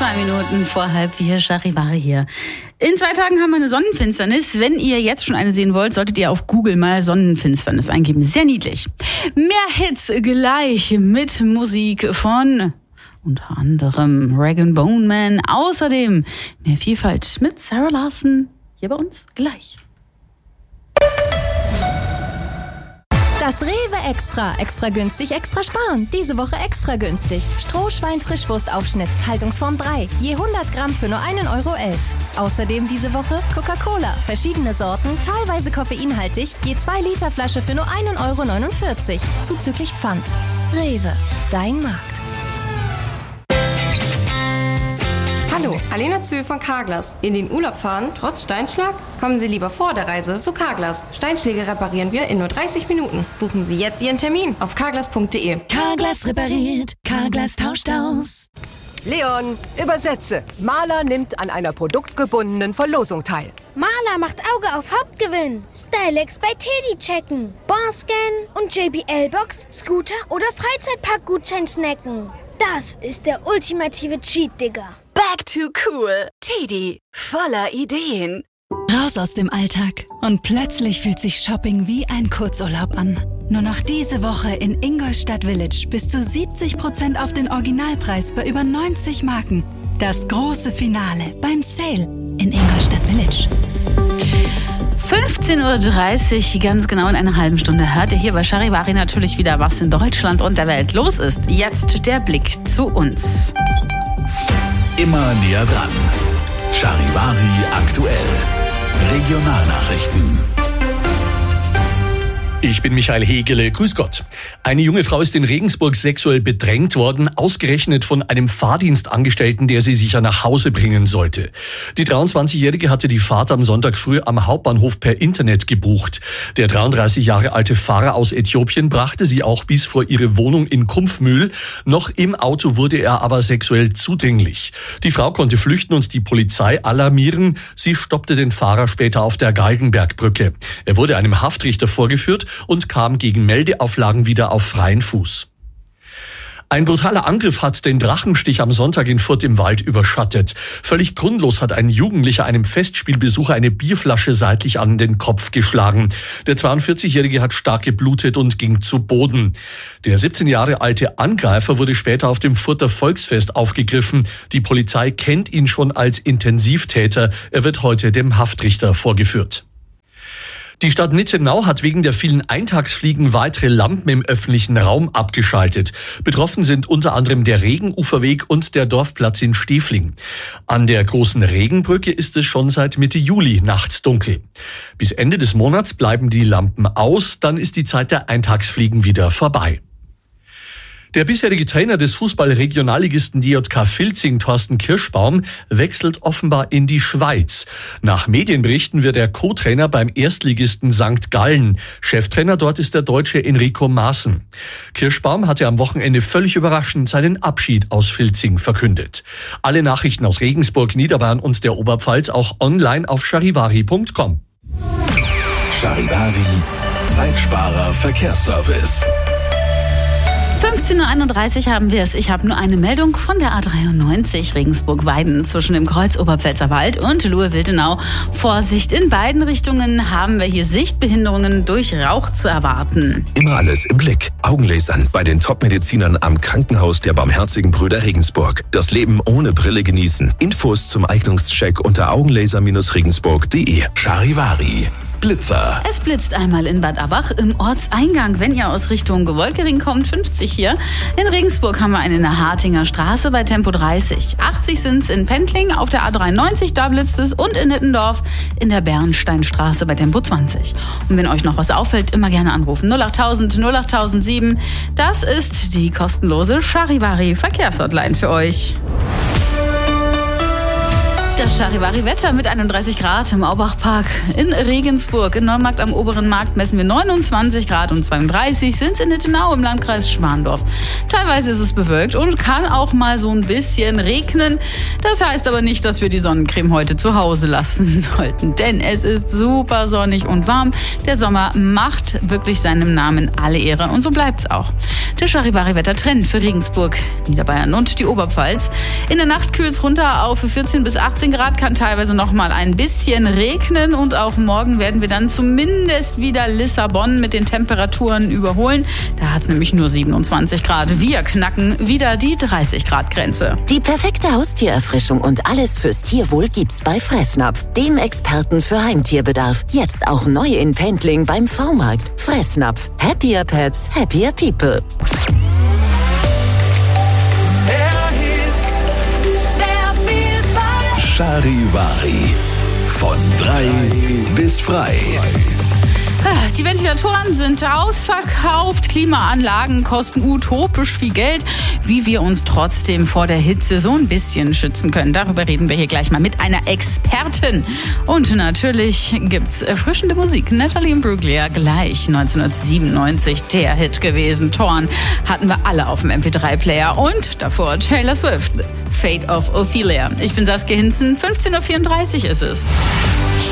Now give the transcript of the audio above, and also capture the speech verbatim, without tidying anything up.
Zwei Minuten vor halb vier, Charivari hier. In zwei Tagen haben wir eine Sonnenfinsternis. Wenn ihr jetzt schon eine sehen wollt, solltet ihr auf Google mal Sonnenfinsternis eingeben. Sehr niedlich. Mehr Hits gleich mit Musik von unter anderem Rag and Bone Man. Außerdem mehr Vielfalt mit Sarah Larson. Hier bei uns gleich. Das Rewe Extra. Extra günstig, extra sparen. Diese Woche extra günstig. Strohschwein-Frischwurstaufschnitt. Haltungsform drei. Je hundert Gramm für nur einen Euro elf. Außerdem diese Woche Coca-Cola. Verschiedene Sorten, teilweise koffeinhaltig. Je zwei Liter Flasche für nur einen Euro neunundvierzig. Zuzüglich Pfand. Rewe. Dein Markt. Hallo, Alena Zühl von Carglass. In den Urlaub fahren, trotz Steinschlag? Kommen Sie lieber vor der Reise zu Carglass. Steinschläge reparieren wir in nur dreißig Minuten. Buchen Sie jetzt Ihren Termin auf carglass punkt de. Carglass repariert, Carglass tauscht aus. Leon, übersetze. Maler nimmt an einer produktgebundenen Verlosung teil. Maler macht Auge auf Hauptgewinn. Stylex bei Teddy checken. Barscan und J B L-Box, Scooter oder Freizeitparkgutschein snacken. Das ist der ultimative Cheat, Digga. Back to cool. Teddy, voller Ideen. Raus aus dem Alltag und plötzlich fühlt sich Shopping wie ein Kurzurlaub an. Nur noch diese Woche in Ingolstadt Village bis zu siebzig Prozent auf den Originalpreis bei über neunzig Marken. Das große Finale beim Sale in Ingolstadt Village. fünfzehn Uhr dreißig, ganz genau in einer halben Stunde, hört ihr hier bei Charivari natürlich wieder, was in Deutschland und der Welt los ist. Jetzt der Blick zu uns. Immer näher dran. Charivari aktuell. Regionalnachrichten. Ich bin Michael Hegele, grüß Gott. Eine junge Frau ist in Regensburg sexuell bedrängt worden, ausgerechnet von einem Fahrdienstangestellten, der sie sicher nach Hause bringen sollte. Die dreiundzwanzigjährige hatte die Fahrt am Sonntag früh am Hauptbahnhof per Internet gebucht. Der dreiunddreißig Jahre alte Fahrer aus Äthiopien brachte sie auch bis vor ihre Wohnung in Kumpfmühl. Noch im Auto wurde er aber sexuell zudringlich. Die Frau konnte flüchten und die Polizei alarmieren. Sie stoppte den Fahrer später auf der Galgenbergbrücke. Er wurde einem Haftrichter vorgeführt und kam gegen Meldeauflagen wieder auf freien Fuß. Ein brutaler Angriff hat den Drachenstich am Sonntag in Furth im Wald überschattet. Völlig grundlos hat ein Jugendlicher einem Festspielbesucher eine Bierflasche seitlich an den Kopf geschlagen. Der zweiundvierzigjährige hat stark geblutet und ging zu Boden. Der siebzehn Jahre alte Angreifer wurde später auf dem Further Volksfest aufgegriffen. Die Polizei kennt ihn schon als Intensivtäter. Er wird heute dem Haftrichter vorgeführt. Die Stadt Nittenau hat wegen der vielen Eintagsfliegen weitere Lampen im öffentlichen Raum abgeschaltet. Betroffen sind unter anderem der Regenuferweg und der Dorfplatz in Stefling. An der großen Regenbrücke ist es schon seit Mitte Juli nachts dunkel. Bis Ende des Monats bleiben die Lampen aus, dann ist die Zeit der Eintagsfliegen wieder vorbei. Der bisherige Trainer des Fußball-Regionalligisten D J K Vilzing, Thorsten Kirschbaum, wechselt offenbar in die Schweiz. Nach Medienberichten wird er Co-Trainer beim Erstligisten Sankt Gallen. Cheftrainer dort ist der Deutsche Enrico Maaßen. Kirschbaum hatte am Wochenende völlig überraschend seinen Abschied aus Vilzing verkündet. Alle Nachrichten aus Regensburg, Niederbayern und der Oberpfalz auch online auf charivari punkt com. Charivari, Zeitsparer Verkehrsservice. fünfzehn Uhr einunddreißig haben wir es. Ich habe nur eine Meldung von der A dreiundneunzig Regensburg-Weiden zwischen dem Kreuz Oberpfälzer Wald und Luhe-Wildenau. Vorsicht, in beiden Richtungen haben wir hier Sichtbehinderungen durch Rauch zu erwarten. Immer alles im Blick. Augenlasern bei den Top-Medizinern am Krankenhaus der Barmherzigen Brüder Regensburg. Das Leben ohne Brille genießen. Infos zum Eignungscheck unter augenlaser regensburg punkt de. Charivari. Blitzer. Es blitzt einmal in Bad Abach im Ortseingang, wenn ihr aus Richtung Gewolkering kommt, fünfzig hier. In Regensburg haben wir einen in der Hartinger Straße bei Tempo dreißig. achtzig sind es in Pentling auf der A dreiundneunzig, da blitzt es, und in Nittendorf in der Bernsteinstraße bei Tempo zwanzig. Und wenn euch noch was auffällt, immer gerne anrufen. null achttausend null achttausendsieben. Das ist die kostenlose Charivari Verkehrshotline für euch. Das Charivari-Wetter mit einunddreißig Grad im Aubachpark in Regensburg. In Neumarkt am Oberen Markt messen wir neunundzwanzig Grad und zweiunddreißig sind es in Nittenau im Landkreis Schwandorf. Teilweise ist es bewölkt und kann auch mal so ein bisschen regnen. Das heißt aber nicht, dass wir die Sonnencreme heute zu Hause lassen sollten, denn es ist super sonnig und warm. Der Sommer macht wirklich seinem Namen alle Ehre und so bleibt's auch. Der Charivari-Wetter-Trend für Regensburg, Niederbayern und die Oberpfalz. In der Nacht kühlt's runter auf vierzehn bis achtzehn Grad, kann teilweise noch mal ein bisschen regnen und auch morgen werden wir dann zumindest wieder Lissabon mit den Temperaturen überholen. Da hat's nämlich nur siebenundzwanzig Grad. Wir knacken wieder die dreißig Grad Grenze. Die perfekte Haustiererfrischung und alles fürs Tierwohl gibt's bei Fressnapf, dem Experten für Heimtierbedarf. Jetzt auch neu in Pendling beim V-Markt. Fressnapf. Happier Pets, happier people. Charivari. Von drei bis frei. Die Ventilatoren sind ausverkauft, Klimaanlagen kosten utopisch viel Geld. Wie wir uns trotzdem vor der Hitze so ein bisschen schützen können, darüber reden wir hier gleich mal mit einer Expertin. Und natürlich gibt's erfrischende Musik. Natalie Imbruglia, gleich neunzehnhundertsiebenundneunzig der Hit gewesen. Torn hatten wir alle auf dem M P drei Player. Und davor Taylor Swift, Fate of Ophelia. Ich bin Saskia Hinzen, fünfzehn Uhr vierunddreißig ist es.